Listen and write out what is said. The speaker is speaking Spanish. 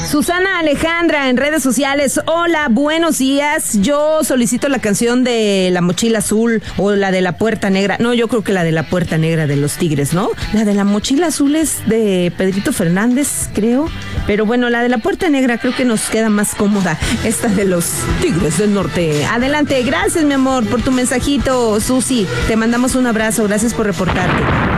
Susana Alejandra en redes sociales. Hola, buenos días. Yo solicito la canción de La Mochila Azul o la de La Puerta Negra. No, yo creo que la de La Puerta Negra de los Tigres, ¿no? La de La Mochila Azul es de Pedrito Fernández, creo. Pero bueno, la de La Puerta Negra creo que nos queda más cómoda. Esta de los Tigres del Norte. Adelante. Gracias, mi amor, por tu mensajito, Susi. Te mandamos un abrazo. Gracias por reportarte.